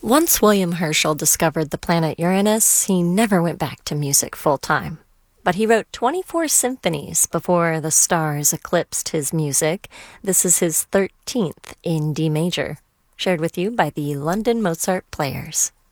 Once William Herschel discovered the planet Uranus, he never went back to music full-time. But he wrote 24 symphonies before the stars eclipsed his music. This is his 13th in D major, shared with you by the London Mozart Players.